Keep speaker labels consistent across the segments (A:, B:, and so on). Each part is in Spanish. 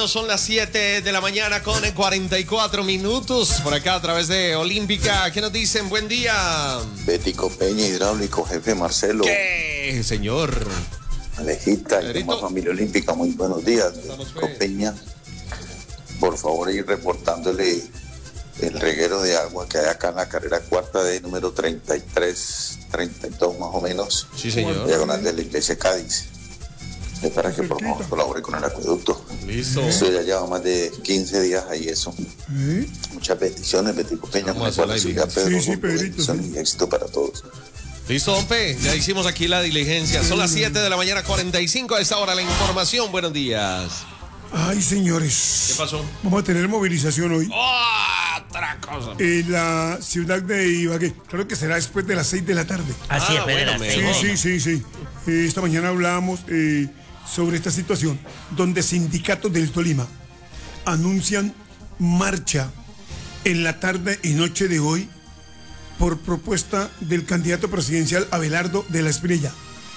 A: Bueno, son las 7 de la mañana con 44 minutos. Por acá a través de Olímpica. ¿Qué nos dicen? Buen día.
B: Bético Peña, hidráulico, jefe Marcelo.
A: ¿Qué, señor?
B: Alejita y demás familia olímpica, muy buenos días. Bético Peña, por favor, ir reportándole el reguero de agua que hay acá en la carrera cuarta de número 33, 32 más o menos.
A: Sí, señor.
B: Diagonal de la iglesia Cádiz. Es para que por favor colabore con el acueducto.
A: Listo.
B: Eso ya lleva más de 15 días ahí eso. Muchas bendiciones, Bético Peña.
A: Vamos a hacer la
B: Pedro,
C: sí, Pedrito,
B: bendiciones y éxito para todos.
A: Listo, don P. Ya hicimos aquí la diligencia. Son las 7 de la mañana, 45 a esta hora la información. Buenos días.
C: Ay, señores.
A: ¿Qué pasó?
C: Vamos a tener movilización hoy
A: Otra cosa.
C: en la ciudad de Ibagué. Claro que será después de las 6 de la tarde.
D: Así es,
A: bueno,
C: Sí. Esta mañana hablábamos sobre esta situación, donde sindicatos del Tolima anuncian marcha en la tarde y noche de hoy por propuesta del candidato presidencial Abelardo de la Espriella.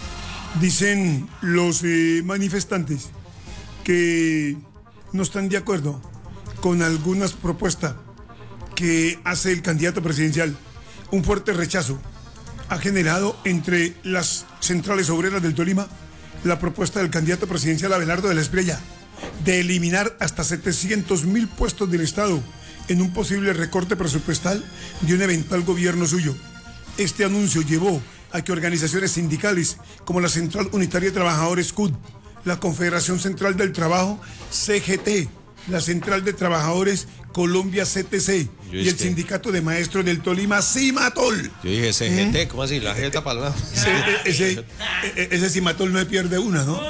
C: Dicen los manifestantes que no están de acuerdo con algunas propuestas que hace el candidato presidencial. Un fuerte rechazo ha generado entre las centrales obreras del Tolima la propuesta del candidato presidencial Abelardo de la Espriella de eliminar hasta 700.000 puestos del Estado en un posible recorte presupuestal de un eventual gobierno suyo. Este anuncio llevó a que organizaciones sindicales como la Central Unitaria de Trabajadores CUT, la Confederación Central del Trabajo CGT, la Central de Trabajadores Colombia CTC y el Sindicato de Maestros del Tolima CIMATOL.
A: Yo dije CGT, ¿cómo así? La jeta para nada.
C: Ese CIMATOL no pierde una, ¿no?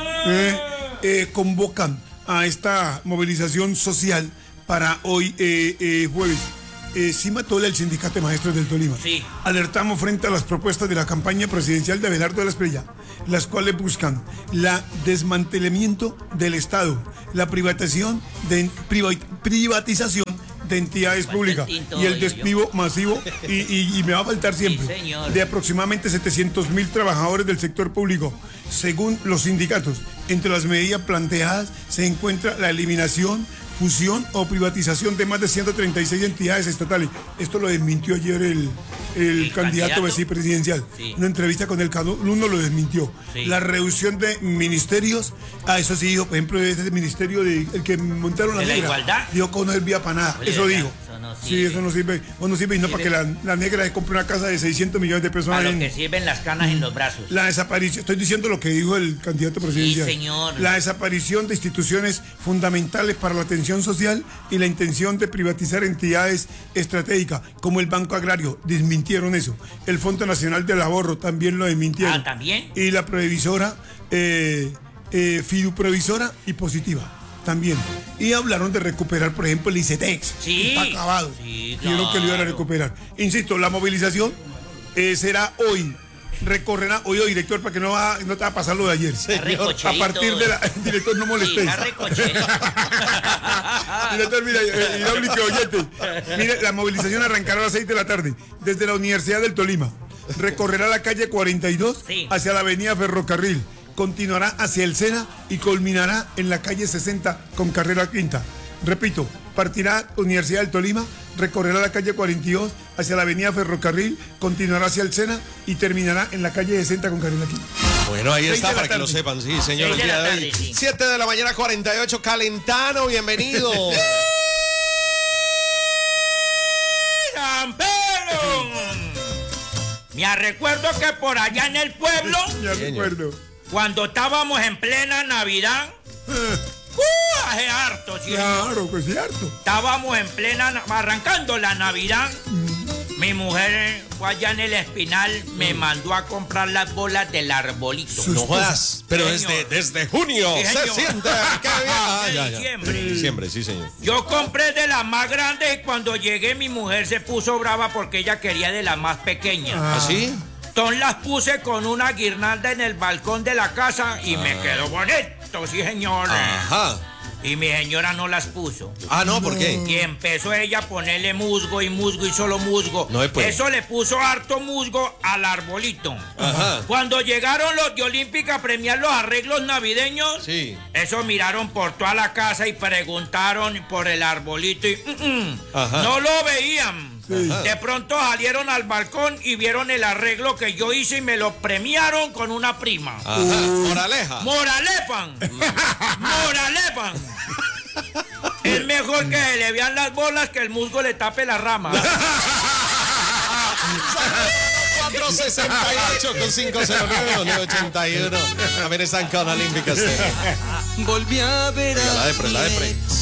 C: Convocan a esta movilización social para hoy jueves. CIMATOL, el Sindicato de Maestros del Tolima.
D: Sí.
C: Alertamos frente a las propuestas de la campaña presidencial de Abelardo de la Espriella, las cuales buscan la desmantelamiento del Estado, la privatización de entidades públicas y el despido masivo y me va a faltar siempre, de aproximadamente 700.000 trabajadores del sector público. Según los sindicatos, entre las medidas planteadas se encuentra la eliminación, fusión o privatización de más de 136 entidades estatales. Esto lo desmintió ayer el candidato presidencial.
D: Sí.
C: Una entrevista con el Canuno lo desmintió.
D: Sí.
C: La reducción de ministerios, eso sí dijo, por ejemplo, ese ministerio el que montaron la
D: ¿De la
C: negra,
D: igualdad?
C: dijo que no servía para nada.
D: Oye,
C: eso
D: ¿verdad?
C: dijo.
D: Eso no
C: Sí,
D: sirve.
C: eso no sirve. Bueno, sirve y no para que la negra se compre una casa de 600 millones de pesos.
D: Para lo que sirven las canas en los brazos.
C: La desaparición, estoy diciendo lo que dijo el candidato presidencial.
D: Sí, señor.
C: La desaparición de instituciones fundamentales para la atención social y la intención de privatizar entidades estratégicas como el Banco Agrario, desmintieron eso. El Fondo Nacional del Ahorro también lo desmintieron.
D: Ah, ¿también?
C: Y la previsora, fiduprevisora y positiva. También. Y hablaron de recuperar, por ejemplo, el ICETEX.
D: Sí.
C: Está acabado.
D: Sí,
C: Dijeron que lo iban a recuperar. Insisto, la movilización será hoy. Recorrerá hoy, director, para que no te va a pasar lo de ayer. A partir de la... Director, no molestéis. Director, mira, hidráulico oyente. Mire, la movilización arrancará a las 6 de la tarde desde la Universidad del Tolima. Recorrerá la calle 42 hacia la avenida Ferrocarril. Continuará hacia el Sena y culminará en la calle 60 con carrera quinta. Repito, partirá Universidad del Tolima, recorrerá la calle 42 hacia la avenida Ferrocarril, continuará hacia el Sena y terminará en la calle 60 con carrera quinta.
A: Bueno, ahí está, para que
C: tarde.
A: lo sepan, sí, señor, el
D: 6 de
A: día
D: la
A: de
D: tarde,
A: hoy.
D: sí.
A: 7 de la mañana, 48, Calentano, bienvenido.
D: ¡San Pedro! Me recuerdo que por allá en el pueblo,
C: Ya recuerdo.
D: cuando estábamos en plena Navidad, hace harto, sí,
C: Claro, pues cierto.
D: estábamos en plena, arrancando la Navidad. Mi mujer fue allá en el Espinal, me mandó a comprar las bolas del arbolito.
A: No jodas, pero
D: Señor.
A: desde junio
D: Sí,
A: se
D: señor.
A: siente. Qué bien.
D: De diciembre.
A: Diciembre, sí, señor.
D: Yo compré de las más grandes y cuando llegué mi mujer se puso brava porque ella quería de las más pequeñas.
A: ¿Así?
D: Entonces las puse con una guirnalda en el balcón de la casa y me quedó bonito, sí señor.
A: Ajá.
D: Y mi señora no las puso.
A: Ah, no, ¿por qué?
D: Y empezó ella a ponerle musgo y musgo y solo musgo.
A: No, pues.
D: Eso le puso harto musgo al arbolito.
A: Ajá.
D: Cuando llegaron los de Olímpica a premiar los arreglos navideños,
A: Sí.
D: eso miraron por toda la casa y preguntaron por el arbolito y
A: Ajá.
D: no lo veían.
A: Ajá.
D: De pronto salieron al balcón y vieron el arreglo que yo hice y me lo premiaron con una prima.
A: Ajá. Moraleja.
D: ¡Moralepan! ¡Moralepan! Es mejor que se le vean las bolas que el musgo le tape la rama.
A: 468 con 509-981. A ver, están con Olímpica.
E: Volví a ver
A: La de pre.